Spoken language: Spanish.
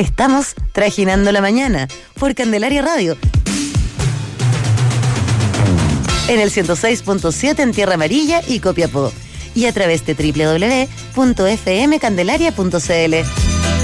Estamos trajinando la mañana por Candelaria Radio. En el 106.7 en Tierra Amarilla y Copiapó. Y a través de www.fmcandelaria.cl.